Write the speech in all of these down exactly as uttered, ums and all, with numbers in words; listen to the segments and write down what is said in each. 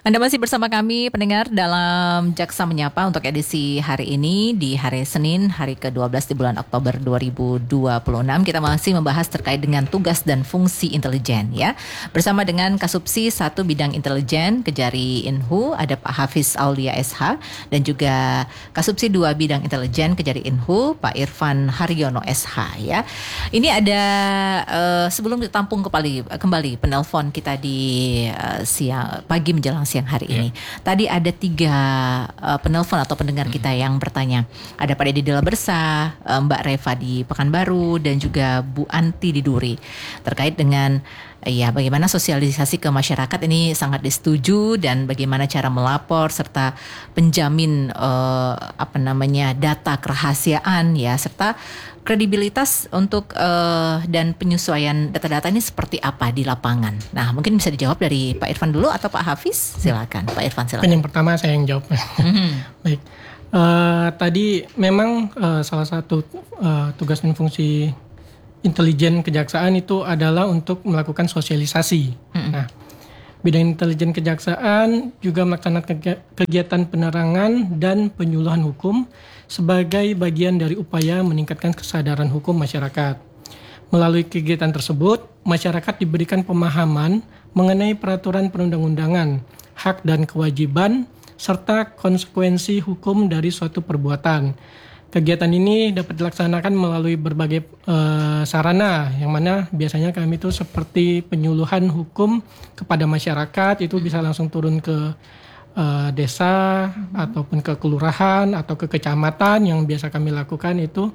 Anda masih bersama kami pendengar dalam Jaksa Menyapa untuk edisi hari ini di hari Senin, hari ke dua belas di bulan Oktober dua ribu dua puluh enam. Kita masih membahas terkait dengan tugas dan fungsi intelijen ya. Bersama dengan Kasubsi satu Bidang Intelijen Kejari Inhu ada Pak Hafiz Aulia S H dan juga Kasubsi dua Bidang Intelijen Kejari Inhu Pak Irfan Haryono S H ya. Ini ada uh, sebelum ditampung kembali kembali penelpon kita di uh, siang pagi menjelang siang hari yeah. ini. Tadi ada tiga uh, penelpon atau pendengar mm-hmm. kita yang bertanya. Ada Pak Deddy Dela Bersa, uh, Mbak Reva di Pekanbaru dan juga Bu Anti di Duri terkait dengan ya bagaimana sosialisasi ke masyarakat ini sangat disetujui dan bagaimana cara melapor serta penjamin uh, apa namanya data kerahasiaan ya serta kredibilitas untuk uh, dan penyesuaian data-data ini seperti apa di lapangan. Nah, mungkin bisa dijawab dari Pak Irfan dulu atau Pak Hafiz. Silakan, Pak Irfan silakan. Yang pertama saya yang jawab. Mm-hmm. Baik. Uh, tadi memang uh, salah satu uh, tugas dan fungsi intelijen kejaksaan itu adalah untuk melakukan sosialisasi. Mm-hmm. Nah, bidang intelijen kejaksaan juga melaksanakan kegiatan penerangan dan penyuluhan hukum sebagai bagian dari upaya meningkatkan kesadaran hukum masyarakat. Melalui kegiatan tersebut, masyarakat diberikan pemahaman mengenai peraturan perundang-undangan, hak dan kewajiban, serta konsekuensi hukum dari suatu perbuatan. Kegiatan ini dapat dilaksanakan melalui berbagai uh, sarana, yang mana biasanya kami itu seperti penyuluhan hukum kepada masyarakat, itu bisa langsung turun ke uh, desa, hmm. ataupun ke kelurahan, atau ke kecamatan, yang biasa kami lakukan itu.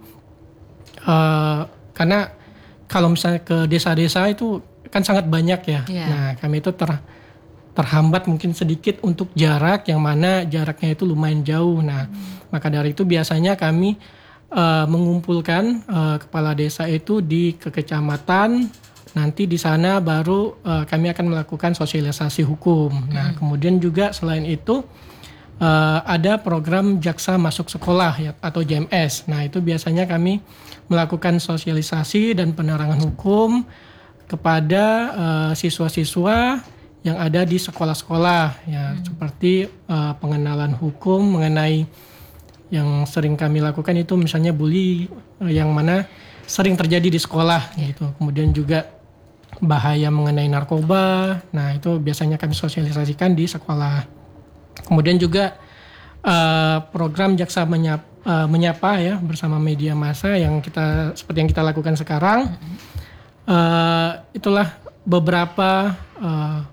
Uh, karena kalau misalnya ke desa-desa itu kan sangat banyak ya, yeah. Nah kami itu ter terhambat mungkin sedikit untuk jarak yang mana jaraknya itu lumayan jauh. Nah, hmm. maka dari itu biasanya kami uh, mengumpulkan uh, kepala desa itu di ke kecamatan. Nanti di sana baru uh, kami akan melakukan sosialisasi hukum. Hmm. Nah, kemudian juga selain itu uh, ada program Jaksa Masuk Sekolah ya, atau J M S. Nah, itu biasanya kami melakukan sosialisasi dan penerangan hukum kepada uh, siswa-siswa yang ada di sekolah-sekolah ya, hmm. seperti uh, pengenalan hukum mengenai yang sering kami lakukan itu misalnya bully uh, yang mana sering terjadi di sekolah yeah. gitu. Kemudian juga bahaya mengenai narkoba. Nah, itu biasanya kami sosialisasikan di sekolah. Kemudian juga uh, program Jaksa Menyapa, uh, Menyapa ya bersama media massa yang kita seperti yang kita lakukan sekarang. Hmm. Uh, itulah beberapa uh,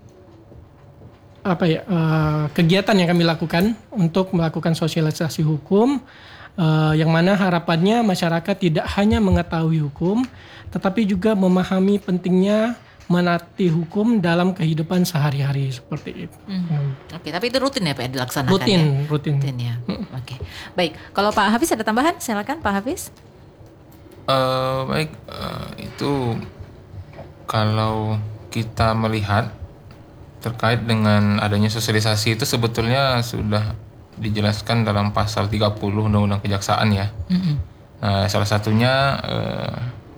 apa ya uh, kegiatan yang kami lakukan untuk melakukan sosialisasi hukum uh, yang mana harapannya masyarakat tidak hanya mengetahui hukum tetapi juga memahami pentingnya menaati hukum dalam kehidupan sehari-hari seperti itu. Hmm. Hmm. Oke, tapi itu rutin ya Pak dilaksanakan rutin, ya? Rutin, rutin ya. Hmm. Oke, baik. Kalau Pak Hafiz ada tambahan, silakan Pak Hafiz. Uh, baik, uh, itu kalau kita melihat terkait dengan adanya sosialisasi itu sebetulnya sudah dijelaskan dalam pasal tiga puluh Undang-Undang Kejaksaan ya. Mm-hmm. Nah, salah satunya eh,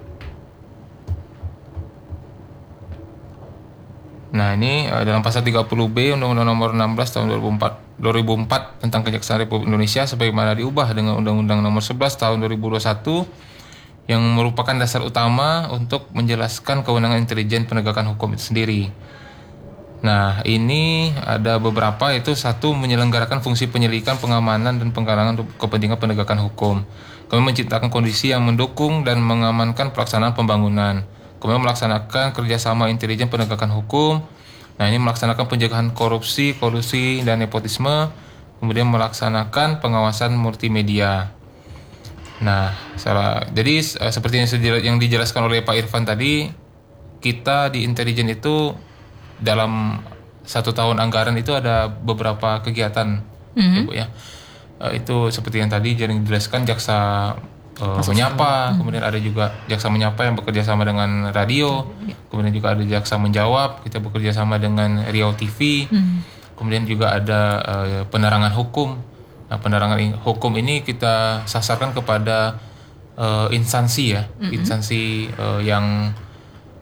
Nah, ini eh, dalam pasal tiga puluh B Undang-Undang Nomor enam belas Tahun dua ribu empat tentang Kejaksaan Republik Indonesia sebagaimana diubah dengan Undang-Undang Nomor sebelas Tahun dua ribu dua puluh satu yang merupakan dasar utama untuk menjelaskan kewenangan intelijen penegakan hukum itu sendiri. Nah, ini ada beberapa, itu satu menyelenggarakan fungsi penyelidikan, pengamanan, dan penggalangan untuk kepentingan penegakan hukum. Kemudian menciptakan kondisi yang mendukung dan mengamankan pelaksanaan pembangunan. Kemudian melaksanakan kerjasama intelijen penegakan hukum. Nah, ini melaksanakan pencegahan korupsi, kolusi, dan nepotisme. Kemudian melaksanakan pengawasan multimedia. Nah, salah, jadi seperti yang dijelaskan oleh Pak Irfan tadi, kita di intelijen itu dalam satu tahun anggaran itu ada beberapa kegiatan, mm-hmm. ya Bu ya. Uh, itu seperti yang tadi jaring dijelaskan Jaksa uh, Menyapa, mm-hmm. kemudian ada juga Jaksa Menyapa yang bekerja sama dengan radio, mm-hmm. kemudian juga ada Jaksa Menjawab, kita bekerja sama dengan Riau T V, mm-hmm. kemudian juga ada uh, penerangan hukum. Nah, penerangan hukum ini kita sasarkan kepada uh, instansi ya, mm-hmm. instansi uh, yang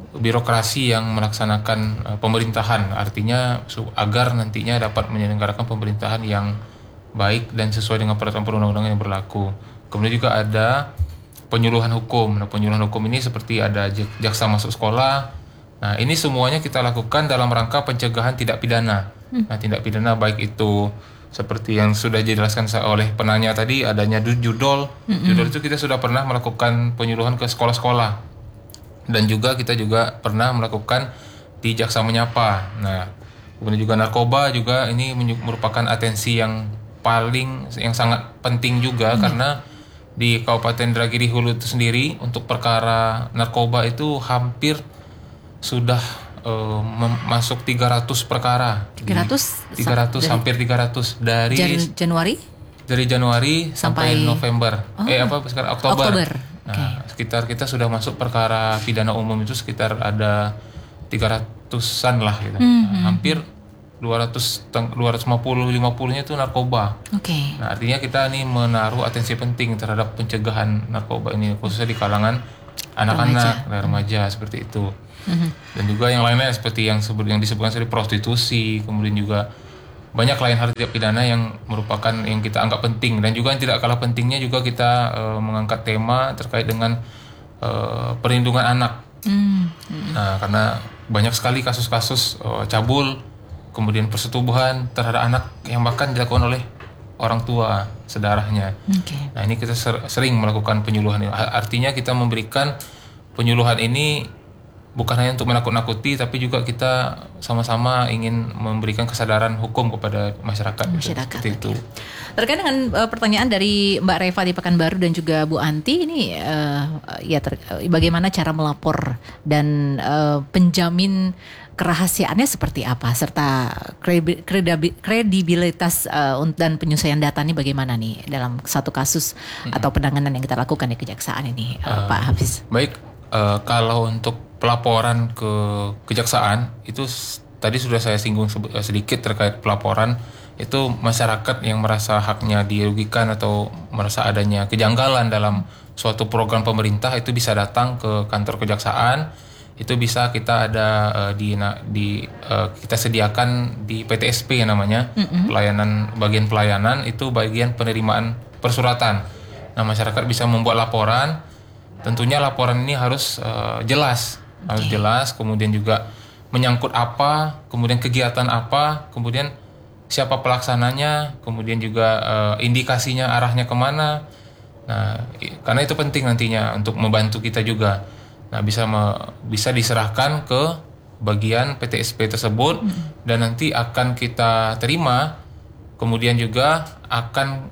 birokrasi yang melaksanakan uh, pemerintahan, artinya su- agar nantinya dapat menyelenggarakan pemerintahan yang baik dan sesuai dengan peraturan perundang-undangan yang berlaku. Kemudian juga ada penyuluhan hukum. Nah, penyuluhan hukum ini seperti ada jaksa masuk sekolah. Nah, ini semuanya kita lakukan dalam rangka pencegahan tindak pidana. Hmm. Nah, tindak pidana baik itu seperti yang sudah dijelaskan oleh penanya tadi, adanya judol. Hmm. Judol itu kita sudah pernah melakukan penyuluhan ke sekolah-sekolah. Dan juga kita juga pernah melakukan di Jaksa Menyapa. Nah, kemudian juga narkoba juga ini merupakan atensi yang paling yang sangat penting juga hmm. karena di Kabupaten Indragiri Hulu itu sendiri untuk perkara narkoba itu hampir sudah uh, mem- masuk tiga ratus perkara. tiga ratus tiga ratus dari, hampir tiga ratus dari Jan- Januari dari Januari sampai, sampai November. Oh. Eh apa sekarang Oktober. Oktober. Nah, okay. sekitar kita sudah masuk perkara pidana umum itu sekitar ada tiga ratusan lah gitu. Mm-hmm. Nah, hampir dua ratus dua ratus lima puluh lima puluh-nya itu narkoba. Oke. Okay. Nah, artinya kita nih menaruh atensi penting terhadap pencegahan narkoba ini khususnya di kalangan anak-anak, remaja, remaja seperti itu. Mm-hmm. Dan juga yang lainnya seperti yang sebut yang disebutkan seperti prostitusi, kemudian juga banyak lain hal tindak pidana yang merupakan yang kita anggap penting, dan juga yang tidak kalah pentingnya juga kita uh, mengangkat tema terkait dengan uh, perlindungan anak. Mm-hmm. Nah, karena banyak sekali kasus-kasus uh, cabul, kemudian persetubuhan terhadap anak yang bahkan dilakukan oleh orang tua sedarahnya. Okay. Nah, ini kita ser- sering melakukan penyuluhan ini. Artinya kita memberikan penyuluhan ini bukan hanya untuk menakut-nakuti, tapi juga kita sama-sama ingin memberikan kesadaran hukum kepada masyarakat. Masyarakat. Gitu, itu. Terkait dengan uh, pertanyaan dari Mbak Reva di Pekanbaru dan juga Bu Anti ini, uh, ya ter- bagaimana cara melapor dan uh, penjamin kerahasiaannya seperti apa, serta kredibi- kredibilitas uh, dan penyesuaian data ini bagaimana nih dalam satu kasus hmm. atau penanganan yang kita lakukan di kejaksaan ini, uh, uh, Pak Hafiz? Baik, uh, kalau untuk pelaporan ke kejaksaan itu tadi sudah saya singgung sedikit terkait pelaporan, itu masyarakat yang merasa haknya dirugikan atau merasa adanya kejanggalan dalam suatu program pemerintah itu bisa datang ke kantor kejaksaan. Itu bisa kita ada uh, di di uh, kita sediakan di P T S P namanya, mm-hmm. pelayanan bagian pelayanan itu bagian penerimaan persuratan. Nah, masyarakat bisa membuat laporan. Tentunya laporan ini harus uh, jelas, okay. harus jelas. Kemudian juga menyangkut apa, kemudian kegiatan apa, kemudian siapa pelaksananya, kemudian juga uh, indikasinya arahnya kemana. Nah, karena itu penting nantinya untuk membantu kita juga. Nah, bisa me, bisa diserahkan ke bagian P T S P tersebut hmm. dan nanti akan kita terima, kemudian juga akan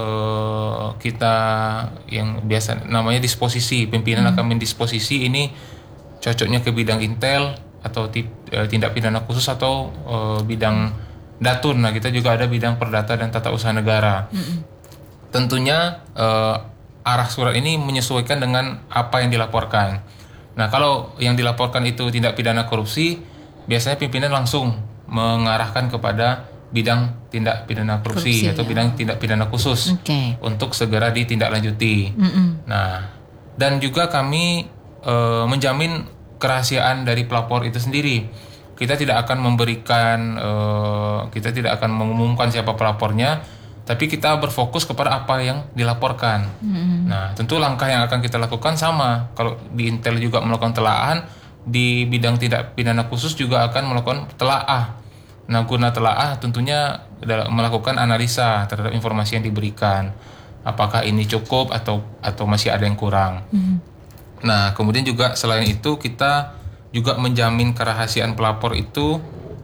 uh, kita yang biasa namanya disposisi, pimpinan hmm. akan mendisposisi ini cocoknya ke bidang intel atau tip, uh, tindak pidana khusus atau uh, bidang datun. Nah, kita juga ada bidang perdata dan tata usaha negara. Hmm. Tentunya uh, arah surat ini menyesuaikan dengan apa yang dilaporkan. Nah, kalau yang dilaporkan itu tindak pidana korupsi, biasanya pimpinan langsung mengarahkan kepada bidang tindak pidana korupsi, korupsi atau ya. bidang tindak pidana khusus okay. untuk segera ditindaklanjuti. Mm-mm. Nah, dan juga kami e, menjamin kerahasiaan dari pelapor itu sendiri. Kita tidak akan memberikan, e, kita tidak akan mengumumkan siapa pelapornya, tapi kita berfokus kepada apa yang dilaporkan. Mm-hmm. Nah, tentu langkah yang akan kita lakukan sama. Kalau di Intel juga melakukan telaahan, di bidang tindak pidana khusus juga akan melakukan telaah. Nah, guna telaah tentunya melakukan analisa terhadap informasi yang diberikan. Apakah ini cukup atau atau masih ada yang kurang. Mm-hmm. Nah, kemudian juga selain itu kita juga menjamin kerahasiaan pelapor itu.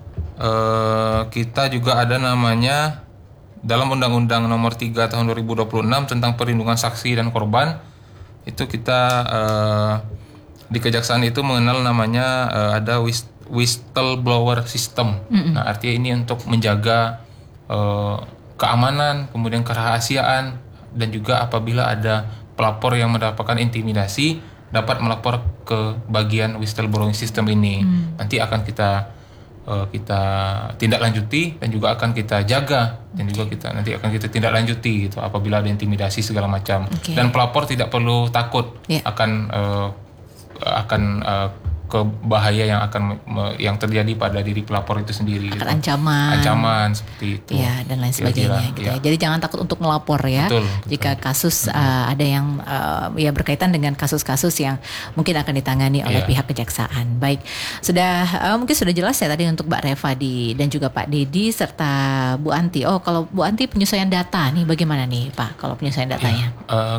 Eh, kita juga ada namanya dalam Undang-Undang Nomor tiga Tahun dua ribu dua puluh enam tentang perlindungan saksi dan korban, itu kita uh, di kejaksaan itu mengenal namanya uh, ada whistleblower system. Mm-hmm. Nah, artinya ini untuk menjaga uh, keamanan, kemudian kerahasiaan, dan juga apabila ada pelapor yang mendapatkan intimidasi dapat melapor ke bagian whistleblowing system ini. Mm. Nanti akan kita Uh, kita tindak lanjuti dan juga akan kita jaga dan okay. juga kita nanti akan kita tindak lanjuti gitu apabila ada intimidasi segala macam. Okay. Dan pelapor tidak perlu takut yeah. akan uh, akan uh, ke bahaya yang akan me, yang terjadi pada diri pelapor itu sendiri. Akan gitu. ancaman. Ancaman seperti itu. Ya, dan lain sebagainya. Gitu ya. Jadi jangan takut untuk melapor ya. Betul, betul. Jika kasus hmm. uh, ada yang uh, ya berkaitan dengan kasus-kasus yang mungkin akan ditangani oleh ya. pihak kejaksaan. Baik, sudah uh, mungkin sudah jelas ya tadi untuk Mbak Reva di, dan juga Pak Dedi serta Bu Anti. Oh, kalau Bu Anti penyesuaian data nih bagaimana nih Pak? Kalau penyesuaian datanya? Ya, uh,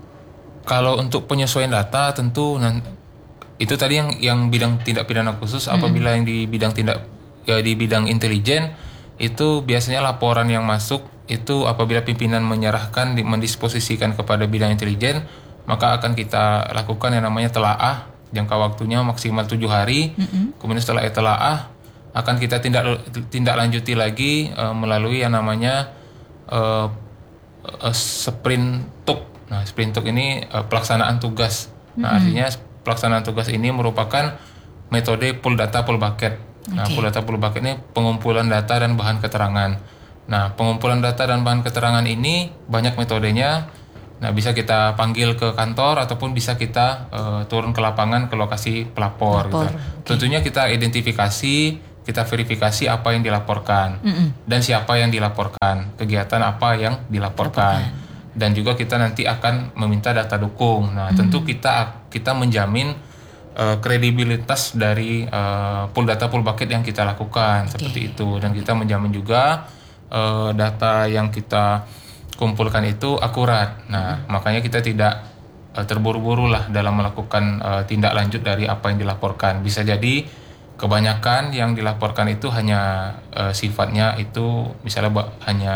kalau untuk penyesuaian data tentu nanti itu tadi yang yang bidang tindak pidana khusus. Mm-hmm. Apabila yang di bidang tindak ya di bidang intelijen itu biasanya laporan yang masuk itu apabila pimpinan menyerahkan mendisposisikan kepada bidang intelijen, maka akan kita lakukan yang namanya telaah, jangka waktunya maksimal tujuh hari. Mm-hmm. Kemudian setelah telaah akan kita tindak tindak lanjuti lagi uh, melalui yang namanya uh, uh, sprintuk. Nah, sprintuk ini uh, pelaksanaan tugas. Nah, mm-hmm. artinya pelaksanaan tugas ini merupakan metode pool data pool bucket. Nah, okay. pool data pool bucket ini pengumpulan data dan bahan keterangan. Nah, pengumpulan data dan bahan keterangan ini banyak metodenya. Nah, bisa kita panggil ke kantor ataupun bisa kita uh, turun ke lapangan ke lokasi pelapor. Lapor. Gitu. Okay. Tentunya kita identifikasi, kita verifikasi apa yang dilaporkan mm-mm. dan siapa yang dilaporkan, kegiatan apa yang dilaporkan. Laporkan. Dan juga kita nanti akan meminta data dukung. Nah, hmm. tentu kita kita menjamin uh, kredibilitas dari uh, pool data pool bucket yang kita lakukan. Okay. Seperti itu. Dan kita menjamin juga uh, data yang kita kumpulkan itu akurat. Nah, hmm. makanya kita tidak uh, terburu-buru lah dalam melakukan uh, tindak lanjut dari apa yang dilaporkan. Bisa jadi kebanyakan yang dilaporkan itu hanya uh, sifatnya itu misalnya hanya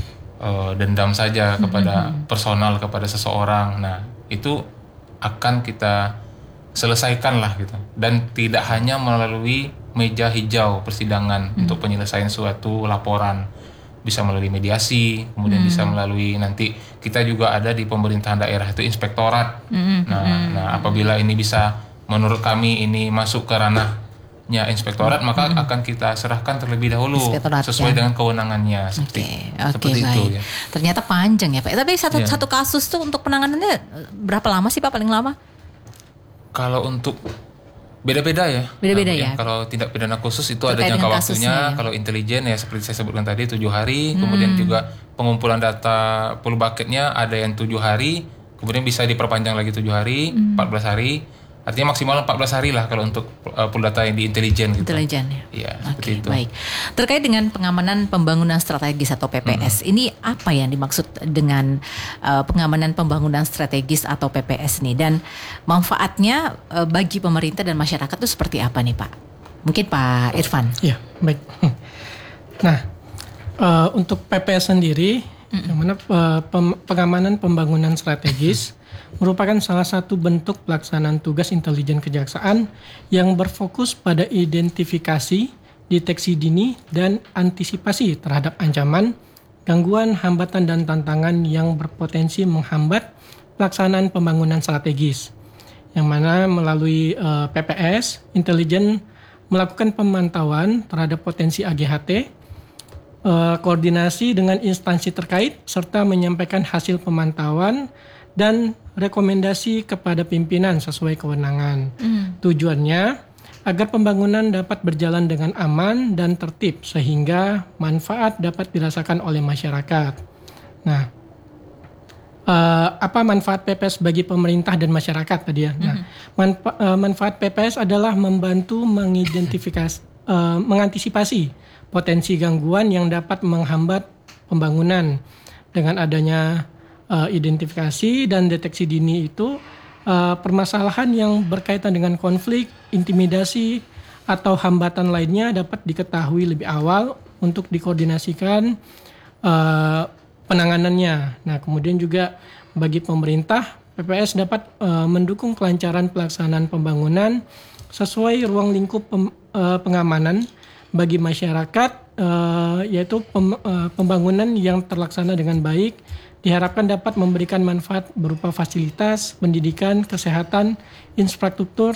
Uh, dendam saja kepada mm-hmm. personal kepada seseorang. Nah, itu akan kita selesaikan lah gitu. Dan tidak hanya melalui meja hijau persidangan mm-hmm. untuk penyelesaian suatu laporan. Bisa melalui mediasi, kemudian mm-hmm. bisa melalui nanti kita juga ada di pemerintahan daerah itu inspektorat. Mm-hmm. Nah, nah apabila ini bisa menurut kami ini masuk ke ranah nya inspektorat, maka hmm. akan kita serahkan terlebih dahulu sesuai ya. dengan kewenangannya seperti, okay. Okay, seperti baik. itu ya. Ternyata panjang ya Pak. Tapi satu ya. satu kasus tuh untuk penanganannya berapa lama sih Pak paling lama? Kalau untuk beda-beda ya. Beda-beda nah, ya. Kalau tindak pidana khusus itu terkait ada jangka waktunya. Ya. Kalau intelijen ya seperti saya sebutkan tadi tujuh hari. Hmm. Kemudian juga pengumpulan data pool bucketnya ada yang tujuh hari. Kemudian bisa diperpanjang lagi tujuh hari, hmm. empat belas hari. Artinya maksimal empat belas hari lah kalau untuk uh, pool data yang di intelijen gitu. Intelijen ya. Iya, okay, seperti itu. Baik. Terkait dengan pengamanan pembangunan strategis atau P P S, hmm. ini apa yang dimaksud dengan uh, pengamanan pembangunan strategis atau P P S ini, dan manfaatnya uh, bagi pemerintah dan masyarakat itu seperti apa nih Pak? Mungkin Pak Irfan. Iya, baik. Nah, uh, untuk P P S sendiri, hmm. yang mana uh, pem- pengamanan pembangunan strategis merupakan salah satu bentuk pelaksanaan tugas intelijen kejaksaan yang berfokus pada identifikasi, deteksi dini, dan antisipasi terhadap ancaman, gangguan, hambatan, dan tantangan yang berpotensi menghambat pelaksanaan pembangunan strategis. Yang mana melalui uh, P P S, intelijen melakukan pemantauan terhadap potensi A G H T, uh, koordinasi dengan instansi terkait, serta menyampaikan hasil pemantauan dan rekomendasi kepada pimpinan sesuai kewenangan. Mm. Tujuannya agar pembangunan dapat berjalan dengan aman dan tertib sehingga manfaat dapat dirasakan oleh masyarakat. Nah, uh, apa manfaat P P S bagi pemerintah dan masyarakat tadi ya? Mm-hmm. Nah, manfa- uh, manfaat P P S adalah membantu mengidentifikasi, uh, mengantisipasi potensi gangguan yang dapat menghambat pembangunan dengan adanya Uh, identifikasi dan deteksi dini itu uh, permasalahan yang berkaitan dengan konflik, intimidasi, atau hambatan lainnya dapat diketahui lebih awal untuk dikoordinasikan uh, penanganannya. Nah, kemudian juga bagi pemerintah, P P S dapat uh, mendukung kelancaran pelaksanaan pembangunan sesuai ruang lingkup pem, uh, pengamanan bagi masyarakat, uh, yaitu pem, uh, pembangunan yang terlaksana dengan baik diharapkan dapat memberikan manfaat berupa fasilitas, pendidikan, kesehatan, infrastruktur,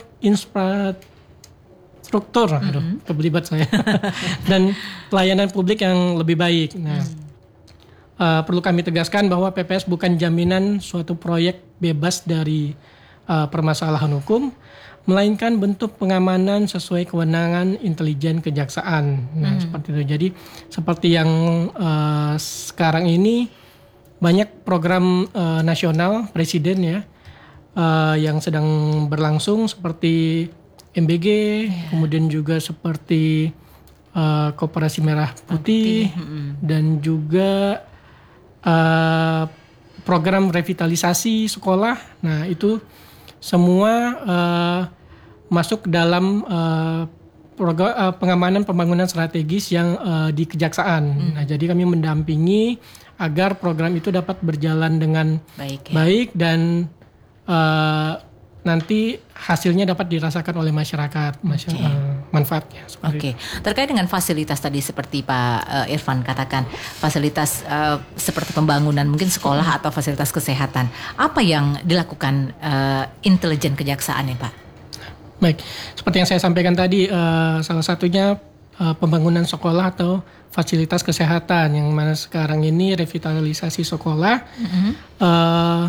infrastruktur, mm-hmm. aduh, kebelibat saya, dan pelayanan publik yang lebih baik. Nah, mm. uh, perlu kami tegaskan bahwa P P S bukan jaminan suatu proyek bebas dari uh, permasalahan hukum, melainkan bentuk pengamanan sesuai kewenangan intelijen kejaksaan. Nah, hmm. seperti itu. Jadi seperti yang uh, sekarang ini banyak program uh, nasional presiden ya uh, yang sedang berlangsung seperti M B G, yeah. kemudian juga seperti uh, Koperasi Merah Putih, hmm. dan juga uh, program revitalisasi sekolah. Nah, itu semua uh, masuk dalam uh, program uh, pengamanan pembangunan strategis yang uh, di kejaksaan. Hmm. Nah, jadi kami mendampingi agar program itu dapat berjalan dengan baik, ya. baik dan uh, nanti hasilnya dapat dirasakan oleh masyarakat, masyarakat okay. uh, manfaatnya. Oke, okay. Terkait dengan fasilitas tadi seperti Pak uh, Irfan katakan, fasilitas uh, seperti pembangunan mungkin sekolah atau fasilitas kesehatan, apa yang dilakukan uh, intelijen kejaksaan ya Pak? Baik, seperti yang saya sampaikan tadi, uh, salah satunya uh, pembangunan sekolah atau fasilitas kesehatan, yang mana sekarang ini revitalisasi sekolah. Mm-hmm. Uh,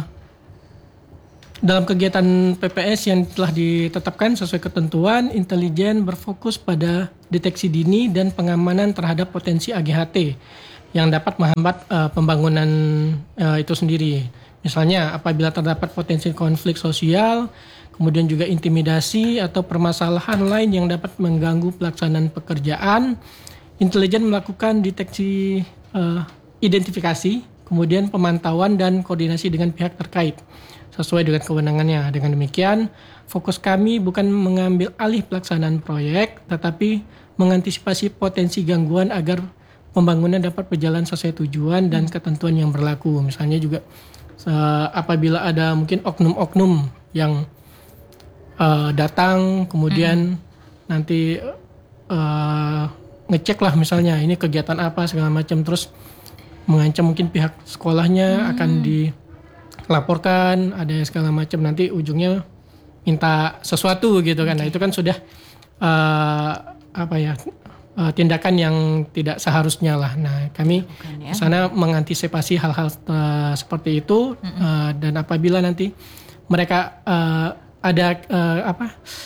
Dalam kegiatan P P S yang telah ditetapkan sesuai ketentuan, intelijen berfokus pada deteksi dini dan pengamanan terhadap potensi A G H T yang dapat menghambat uh, pembangunan uh, itu sendiri. Misalnya apabila terdapat potensi konflik sosial, kemudian juga intimidasi atau permasalahan lain yang dapat mengganggu pelaksanaan pekerjaan, intelijen melakukan deteksi uh, identifikasi, kemudian pemantauan dan koordinasi dengan pihak terkait sesuai dengan kewenangannya. Dengan demikian, fokus kami bukan mengambil alih pelaksanaan proyek, tetapi mengantisipasi potensi gangguan agar pembangunan dapat berjalan sesuai tujuan dan ketentuan yang berlaku. Misalnya juga apabila ada mungkin oknum-oknum yang uh, datang, kemudian hmm. nanti uh, ngecek lah misalnya ini kegiatan apa segala macam, terus mengancam mungkin pihak sekolahnya hmm. akan di laporkan, ada segala macam, nanti ujungnya minta sesuatu gitu kan. Nah, itu kan sudah uh, apa ya uh, tindakan yang tidak seharusnya lah. Nah, kami di sana mengantisipasi hal-hal uh, seperti itu, mm-hmm. uh, dan apabila nanti mereka uh, ada uh, apa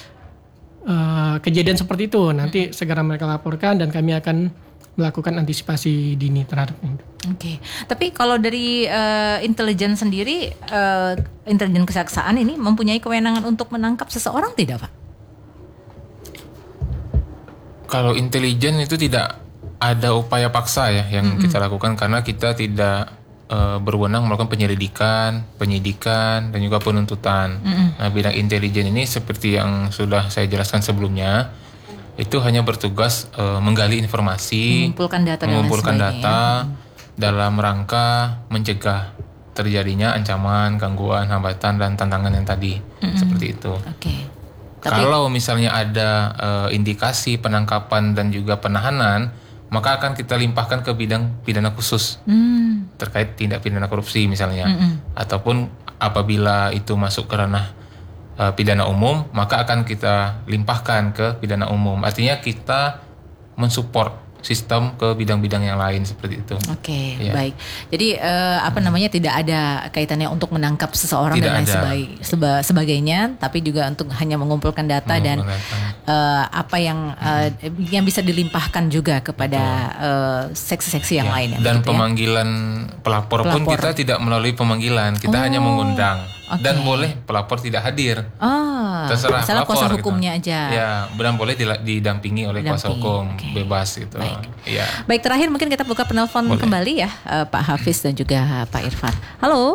uh, kejadian seperti itu, nanti mm-hmm. segera mereka laporkan dan kami akan melakukan antisipasi dini terhadap itu. Oke, okay. Tapi kalau dari uh, intelijen sendiri, uh, intelijen kejaksaan ini mempunyai kewenangan untuk menangkap seseorang tidak, Pak? Kalau intelijen itu tidak ada upaya paksa ya yang mm-hmm. kita lakukan, karena kita tidak uh, berwenang melakukan penyelidikan, penyidikan, dan juga penuntutan. Mm-hmm. Nah, bidang intelijen ini seperti yang sudah saya jelaskan sebelumnya, itu hanya bertugas uh, menggali informasi, mengumpulkan data, mengumpulkan data ya. dalam rangka mencegah terjadinya ancaman, gangguan, hambatan, dan tantangan yang tadi, mm-hmm. seperti itu. Okay. Kalau misalnya ada uh, indikasi penangkapan dan juga penahanan, maka akan kita limpahkan ke bidang pidana khusus mm. terkait tindak pidana korupsi misalnya, mm-hmm. ataupun apabila itu masuk ke ranah Uh, pidana umum, maka akan kita limpahkan ke pidana umum. Artinya kita mensupport sistem ke bidang-bidang yang lain seperti itu. Oke, okay, ya. Baik. Jadi uh, apa namanya tidak ada kaitannya untuk menangkap seseorang tidak dan lain sebagai, seba, sebagainya, tapi juga untuk hanya mengumpulkan data mengumpulkan dan data. Uh, apa yang uh, hmm. yang bisa dilimpahkan juga kepada uh, seksi-seksi yang ya. lain. Dan pemanggilan ya? pelapor, pelapor pun kita tidak melalui pemanggilan, kita oh. hanya mengundang. Okay. Dan boleh pelapor tidak hadir. Oh, terserah salah pelapor. Kuasa hukumnya gitu. aja. Ya, dan boleh didampingi oleh Didampingi. kuasa hukum, okay. bebas gitu. Baik. Ya. Baik, terakhir mungkin kita buka penelpon boleh. kembali ya, uh, Pak Hafiz dan juga Pak Irfan. Halo.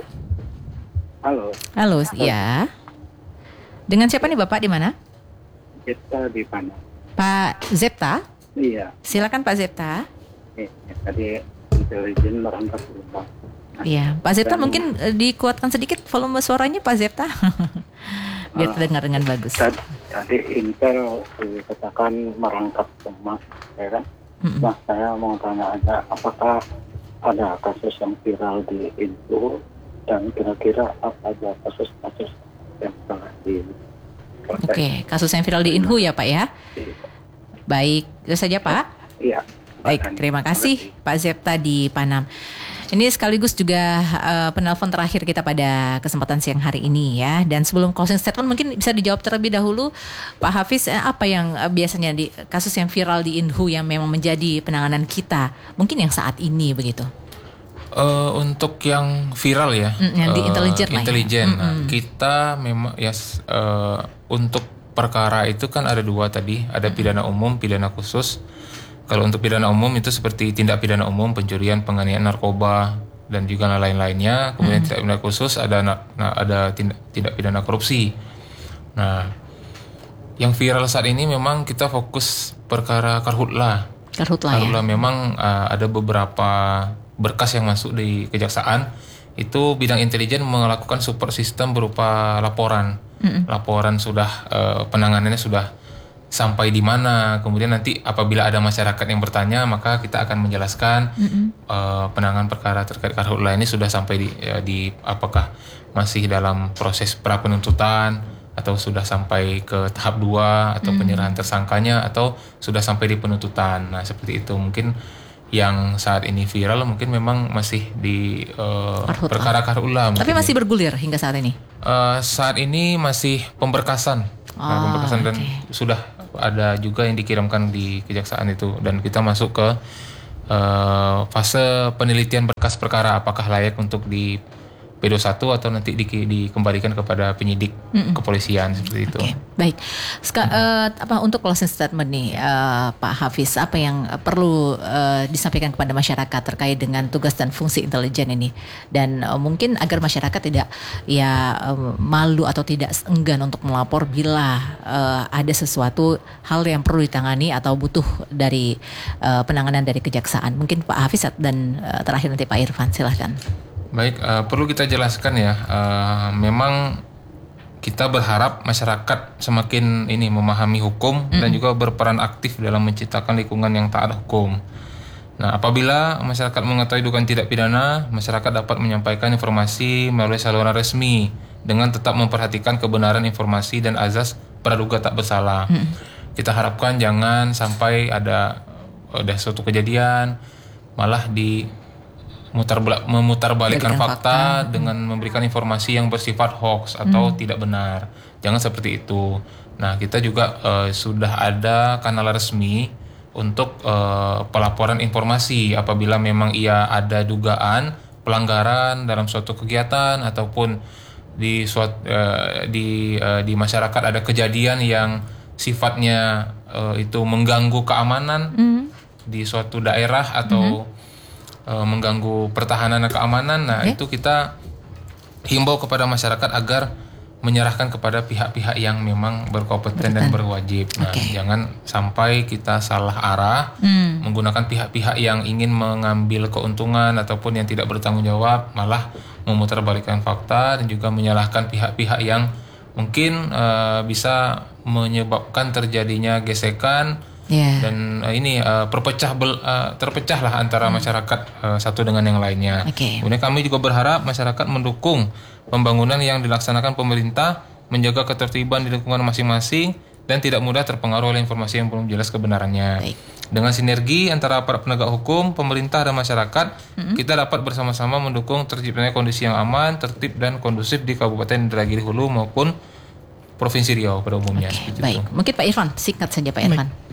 Halo. Halo, Halo. Ya. Dengan siapa nih Bapak, di mana? Zepta di Panam. Pak Zepta? Iya. Silakan Pak Zepta. Eh, tadi intelijen merangkap rumah. Iya, Pak Zepta mungkin uh, dikuatkan sedikit volume suaranya Pak Zepta biar terdengar dengan bagus. Tadi, tadi Intel dikatakan merangkap rumah, ya kan? Mm-hmm. Nah, saya mau tanya aja, apakah ada kasus yang viral di Indu dan kira-kira apa aja kasus-kasus yang telah di Oke, okay. Kasus yang viral di Inhu ya Pak ya? Baik, itu saja Pak. Iya. Baik, terima kasih Pak Zepta di Panam. Ini sekaligus juga uh, penelpon terakhir kita pada kesempatan siang hari ini ya. Dan sebelum closing statement mungkin bisa dijawab terlebih dahulu Pak Hafiz, eh, apa yang uh, biasanya di kasus yang viral di Inhu yang memang menjadi penanganan kita mungkin yang saat ini begitu? Uh, untuk yang viral ya, mm, yang di uh, intelijen lah intelijen. ya. Nah, kita memang ya uh, untuk perkara itu kan ada dua tadi, ada pidana umum, pidana khusus. Kalau untuk pidana umum itu seperti tindak pidana umum, pencurian, penganiayaan narkoba dan juga lain-lainnya. Kemudian tindak pidana khusus ada nah, ada tindak, tindak pidana korupsi. Nah, yang viral saat ini memang kita fokus perkara karhutla. Karhutla, karhutla ya. Memang uh, ada beberapa berkas yang masuk di kejaksaan. Itu bidang intelijen melakukan support system berupa laporan. Mm-mm. Laporan sudah uh, penanganannya sudah sampai di mana. Kemudian nanti apabila ada masyarakat yang bertanya, maka kita akan menjelaskan uh, penanganan perkara terkait karhutla ini sudah sampai di, uh, di apakah masih dalam proses pra penuntutan atau sudah sampai ke tahap dua atau mm. penyerahan tersangkanya atau sudah sampai di penuntutan. Nah, seperti itu mungkin yang saat ini viral mungkin memang masih di uh, perkara karhutla. Tapi masih bergulir hingga saat ini? Uh, saat ini masih pemberkasan, oh, nah, pemberkasan okay. Dan sudah ada juga yang dikirimkan di kejaksaan itu dan kita masuk ke uh, fase penelitian berkas perkara apakah layak untuk di P dua puluh satu atau nanti di, dikembalikan kepada penyidik Mm-mm. kepolisian seperti itu. Okay, baik. Ska, uh, apa untuk closing statement nih uh, Pak Hafiz, apa yang perlu uh, disampaikan kepada masyarakat terkait dengan tugas dan fungsi intelijen ini dan uh, mungkin agar masyarakat tidak ya uh, malu atau tidak enggan untuk melapor bila uh, ada sesuatu hal yang perlu ditangani atau butuh dari uh, penanganan dari kejaksaan. Mungkin Pak Hafiz dan uh, terakhir nanti Pak Irfan, silahkan. Baik, uh, perlu kita jelaskan ya, uh, memang kita berharap masyarakat semakin ini memahami hukum mm. dan juga berperan aktif dalam menciptakan lingkungan yang taat hukum. Nah, apabila masyarakat mengetahui dugaan tindak pidana, masyarakat dapat menyampaikan informasi melalui saluran resmi dengan tetap memperhatikan kebenaran informasi dan azas praduga tak bersalah. Mm. Kita harapkan jangan sampai ada ada suatu kejadian malah di Mutar memutarbalikkan fakta, fakta dengan memberikan informasi yang bersifat hoax atau hmm. tidak benar. Jangan seperti itu. Nah, kita juga uh, sudah ada kanal resmi untuk uh, pelaporan informasi apabila memang ia ada dugaan pelanggaran dalam suatu kegiatan ataupun di suatu uh, di uh, di masyarakat ada kejadian yang sifatnya uh, itu mengganggu keamanan hmm. di suatu daerah atau hmm. mengganggu pertahanan dan keamanan. Nah, okay. itu kita himbau kepada masyarakat agar menyerahkan kepada pihak-pihak yang memang berkompeten dan berwajib. Nah, okay. jangan sampai kita salah arah hmm. menggunakan pihak-pihak yang ingin mengambil keuntungan ataupun yang tidak bertanggung jawab, malah memutarbalikkan fakta dan juga menyalahkan pihak-pihak yang mungkin uh, bisa menyebabkan terjadinya gesekan. Yeah. Dan uh, ini uh, perpecah bel, uh, terpecahlah antara hmm. masyarakat uh, satu dengan yang lainnya. Okay. Kemudian kami juga berharap masyarakat mendukung pembangunan yang dilaksanakan pemerintah, menjaga ketertiban di lingkungan masing-masing dan tidak mudah terpengaruh oleh informasi yang belum jelas kebenarannya. Baik. Dengan sinergi antara aparat penegak hukum, pemerintah dan masyarakat, hmm. kita dapat bersama-sama mendukung terciptanya kondisi yang aman, tertib dan kondusif di Kabupaten Indragiri Hulu maupun Provinsi Riau pada umumnya. Okay. Baik, itu. Mungkin Pak Irfan, singkat saja Pak Irfan. Baik.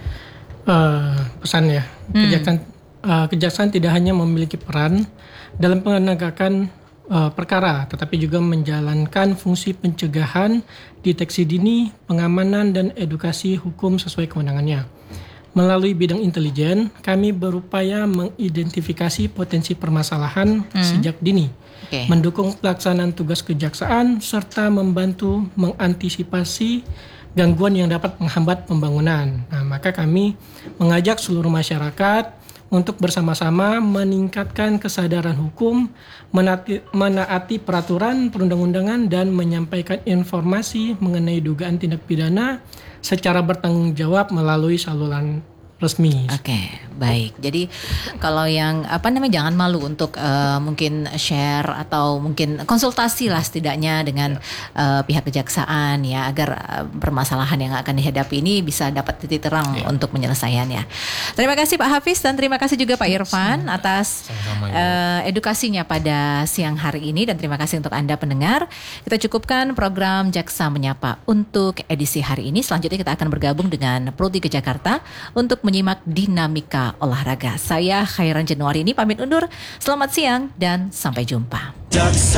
Uh, pesan ya, kejaksaan, hmm. uh, kejaksaan tidak hanya memiliki peran dalam penegakan uh, perkara, tetapi juga menjalankan fungsi pencegahan, deteksi dini, pengamanan, dan edukasi hukum sesuai kewenangannya. Melalui bidang intelijen, kami berupaya mengidentifikasi potensi permasalahan hmm. sejak dini, okay. mendukung pelaksanaan tugas kejaksaan, serta membantu mengantisipasi gangguan yang dapat menghambat pembangunan. Nah, maka kami mengajak seluruh masyarakat untuk bersama-sama meningkatkan kesadaran hukum, menaati, menaati peraturan perundang-undangan dan menyampaikan informasi mengenai dugaan tindak pidana secara bertanggung jawab melalui saluran resmi. Oke, baik. Jadi kalau yang apa namanya jangan malu untuk uh, mungkin share atau mungkin konsultasi lah setidaknya dengan uh, pihak kejaksaan ya agar uh, permasalahan yang akan dihadapi ini bisa dapat titik terang Ya. untuk penyelesaiannya. Terima kasih Pak Hafiz dan terima kasih juga Pak Irfan atas Sama-sama, Ibu. uh, edukasinya pada siang hari ini dan terima kasih untuk Anda pendengar. Kita cukupkan program Jaksa Menyapa untuk edisi hari ini. Selanjutnya kita akan bergabung dengan Prodi ke Jakarta untuk menyimak dinamika olahraga. Saya Khairan Januari ini pamit undur. Selamat siang dan sampai jumpa.